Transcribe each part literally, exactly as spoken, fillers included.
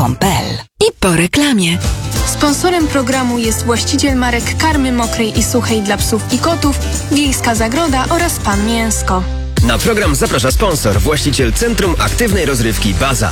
kropka p l. I po reklamie. Sponsorem programu jest właściciel marek karmy mokrej i suchej dla psów i kotów, Wiejska Zagroda oraz Pan Mięsko. Na program zaprasza sponsor, właściciel Centrum Aktywnej Rozrywki Baza.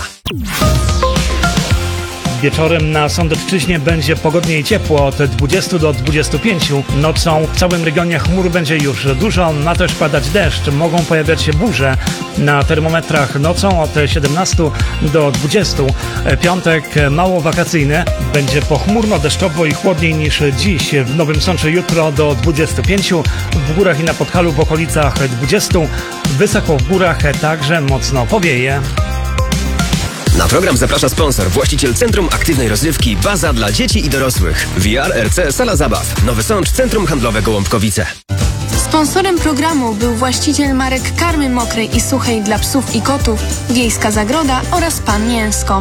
Wieczorem na Sądecczyźnie będzie pogodnie i ciepło od dwudziestu do dwudziestu pięciu. Nocą w całym regionie chmur będzie już dużo, ma też padać deszcz. Mogą pojawiać się burze. Na termometrach nocą od siedemnastu do dwudziestu. Piątek mało wakacyjny. Będzie pochmurno, deszczowo i chłodniej niż dziś. W Nowym Sączu jutro do dwudziestu pięciu. W górach i na Podhalu w okolicach dwudziestu. Wysoko w górach także mocno powieje. Na program zaprasza sponsor, właściciel Centrum Aktywnej Rozrywki Baza dla dzieci i dorosłych. V R R C Sala Zabaw. Nowy Sącz, Centrum Handlowe Gołąbkowice. Sponsorem programu był właściciel marek karmy mokrej i suchej dla psów i kotów, Wiejska Zagroda oraz Pan Mięsko.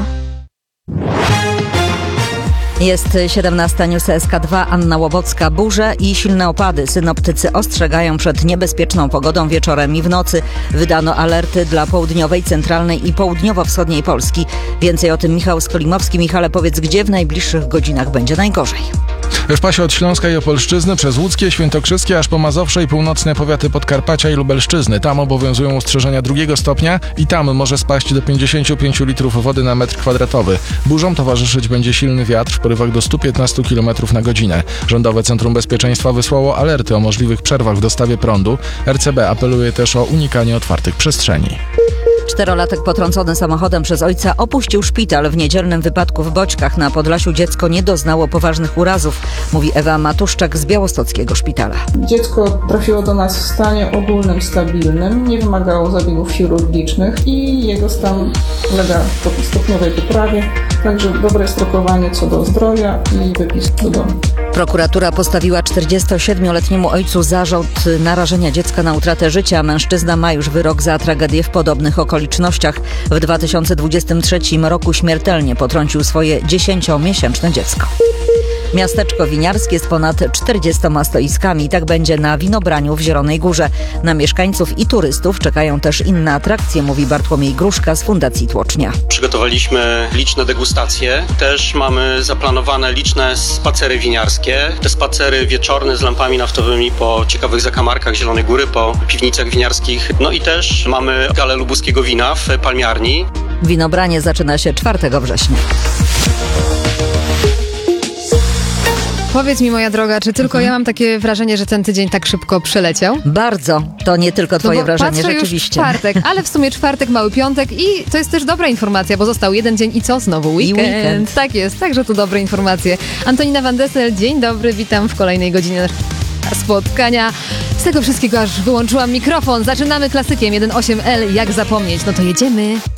Jest siedemnasta, News S K dwa, Anna Łowocka. Burze i silne opady. Synoptycy ostrzegają przed niebezpieczną pogodą wieczorem i w nocy. Wydano alerty dla południowej, centralnej i południowo-wschodniej Polski. Więcej o tym Michał Skolimowski. Michale, powiedz, gdzie w najbliższych godzinach będzie najgorzej? W pasie od Śląska i Opolszczyzny przez Łódzkie, Świętokrzyskie aż po Mazowsze i północne powiaty Podkarpacia i Lubelszczyzny. Tam obowiązują ostrzeżenia drugiego stopnia i tam może spaść do pięćdziesięciu pięciu litrów wody na metr kwadratowy. Burzom towarzyszyć będzie silny wiatr w porywach do stu piętnastu kilometrów na godzinę. Rządowe Centrum Bezpieczeństwa wysłało alerty o możliwych przerwach w dostawie prądu. R C B apeluje też o unikanie otwartych przestrzeni. Czterolatek potrącony samochodem przez ojca opuścił szpital. W niedzielnym wypadku w Boćkach na Podlasiu dziecko nie doznało poważnych urazów, mówi Ewa Matuszczak z białostockiego szpitala. Dziecko trafiło do nas w stanie ogólnym, stabilnym, nie wymagało zabiegów chirurgicznych i jego stan ulega stopniowej poprawie, także dobre jest rokowanie co do zdrowia i wypis do domu. Prokuratura postawiła czterdziestosiedmioletniemu ojcu zarzut narażenia dziecka na utratę życia. Mężczyzna ma już wyrok za tragedię w podobnych okolicznościach. W dwa tysiące dwudziestym trzecim roku śmiertelnie potrącił swoje dziesięciomiesięczne dziecko. Miasteczko winiarskie z ponad czterdziestoma stoiskami. Tak będzie na winobraniu w Zielonej Górze. Na mieszkańców i turystów czekają też inne atrakcje, mówi Bartłomiej Gruszka z Fundacji Tłocznia. Przygotowaliśmy liczne degustacje. Też mamy zaplanowane liczne spacery winiarskie. Te spacery wieczorne z lampami naftowymi po ciekawych zakamarkach Zielonej Góry, po piwnicach winiarskich. No i też mamy galę lubuskiego wina w palmiarni. Winobranie zaczyna się czwartego września. Powiedz mi, moja droga, czy tylko mhm. ja mam takie wrażenie, że ten tydzień tak szybko przeleciał? Bardzo. To nie tylko twoje no wrażenie, patrzę rzeczywiście. Już czwartek, ale w sumie czwartek, mały piątek i to jest też dobra informacja, bo został jeden dzień i co? Znowu weekend. I weekend. Tak jest, także to dobre informacje. Antonina Van Dessel, dzień dobry, witam w kolejnej godzinie spotkania. Z tego wszystkiego aż wyłączyłam mikrofon. Zaczynamy klasykiem jeden osiem L. Jak zapomnieć? No to jedziemy.